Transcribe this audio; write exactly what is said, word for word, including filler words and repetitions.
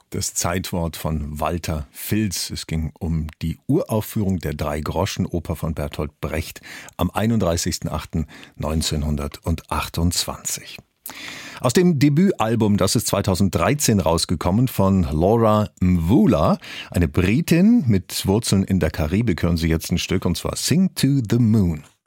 Das Zeitwort von Walter Filz. Es ging um die Uraufführung der Drei-Groschen-Oper von Bertolt Brecht am einunddreißigsten achten neunzehnhundertachtundzwanzig. Aus dem Debütalbum, das ist zweitausenddreizehn rausgekommen, von Laura Mvula, eine Britin mit Wurzeln in der Karibik, hören Sie jetzt ein Stück, und zwar Sing to the Moon.